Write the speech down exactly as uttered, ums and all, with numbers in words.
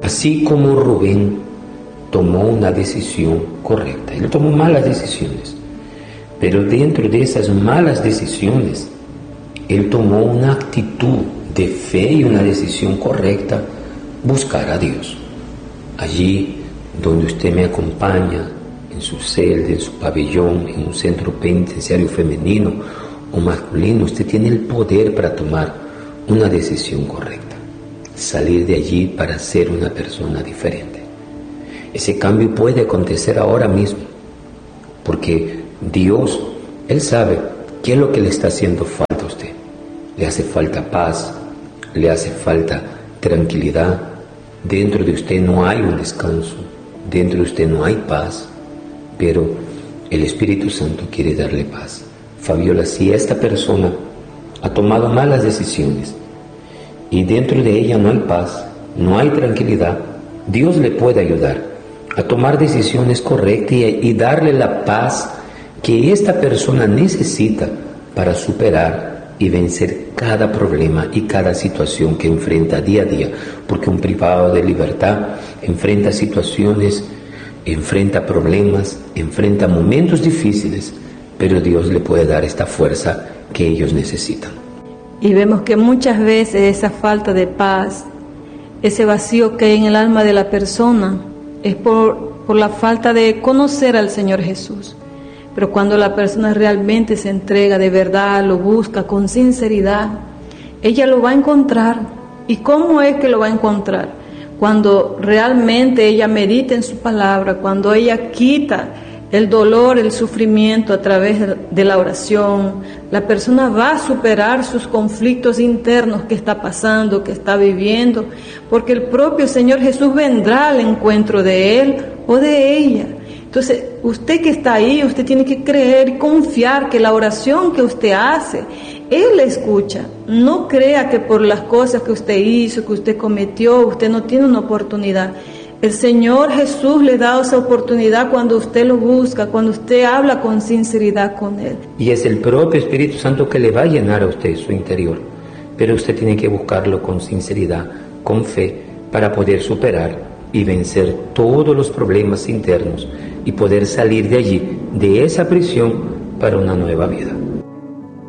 Así como Rubén tomó una decisión correcta, él tomó malas decisiones, pero dentro de esas malas decisiones, él tomó una actitud de fe y una decisión correcta, buscar a Dios. Allí donde usted me acompaña, en su celda, en su pabellón, en un centro penitenciario femenino o masculino, usted tiene el poder para tomar una decisión correcta, salir de allí para ser una persona diferente. Ese cambio puede acontecer ahora mismo, porque Dios, Él sabe qué es lo que le está haciendo falta a usted. Le hace falta paz, le hace falta tranquilidad. Dentro de usted no hay un descanso, dentro de usted no hay paz, pero el Espíritu Santo quiere darle paz. Fabiola, si esta persona ha tomado malas decisiones y dentro de ella no hay paz, no hay tranquilidad, Dios le puede ayudar a tomar decisiones correctas y, y darle la paz que esta persona necesita para superar y vencer cada problema y cada situación que enfrenta día a día, porque un privado de libertad enfrenta situaciones, enfrenta problemas, enfrenta momentos difíciles, pero Dios le puede dar esta fuerza que ellos necesitan. Y vemos que muchas veces esa falta de paz, ese vacío que hay en el alma de la persona, es por, por la falta de conocer al Señor Jesús. Pero cuando la persona realmente se entrega de verdad, lo busca con sinceridad, ella lo va a encontrar. ¿Y cómo es que lo va a encontrar? Cuando realmente ella medita en su palabra, cuando ella quita el dolor, el sufrimiento a través de la oración, la persona va a superar sus conflictos internos que está pasando, que está viviendo, porque el propio Señor Jesús vendrá al encuentro de él o de ella. Entonces, usted que está ahí, usted tiene que creer y confiar que la oración que usted hace, Él la escucha. No crea que por las cosas que usted hizo, que usted cometió, usted no tiene una oportunidad. El Señor Jesús le da esa oportunidad cuando usted lo busca, cuando usted habla con sinceridad con Él. Y es el propio Espíritu Santo que le va a llenar a usted su interior, pero usted tiene que buscarlo con sinceridad, con fe, para poder superar y vencer todos los problemas internos y poder salir de allí, de esa prisión, para una nueva vida.